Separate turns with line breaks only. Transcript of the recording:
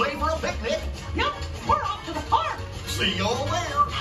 ready for a picnic?
Yep, we're off to the park.
See y'all there.